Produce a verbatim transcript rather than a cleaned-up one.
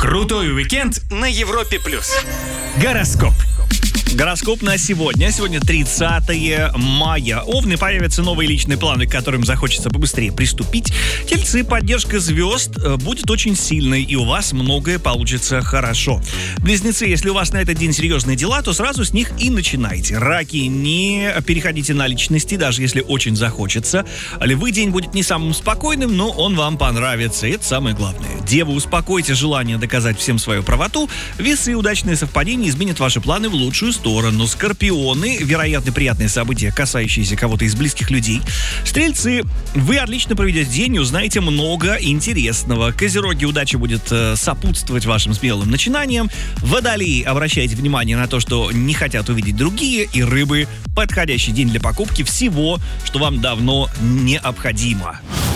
Крутой уикенд на Европе+. Гороскоп. Гороскоп на сегодня. Сегодня тридцатое мая. Овны, появятся новые личные планы, к которым захочется побыстрее приступить. Тельцы, поддержка звезд будет очень сильной, и у вас многое получится хорошо. Близнецы, если у вас на этот день серьезные дела, то сразу с них и начинайте. Раки, не переходите на личности, даже если очень захочется. Львы, день будет не самым спокойным, но он вам понравится, и это самое главное. Девы, успокойте желание доказать всем свою правоту. Весы, удачные совпадения изменят ваши планы в лучшую сторону. Скорпионы, вероятно, приятные события, касающиеся кого-то из близких людей. Стрельцы, вы отлично проведете день и узнаете много интересного. Козероги, удача будет э, сопутствовать вашим смелым начинаниям. Водолеи, обращайте внимание на то, что не хотят увидеть другие. И рыбы, подходящий день для покупки всего, что вам давно необходимо.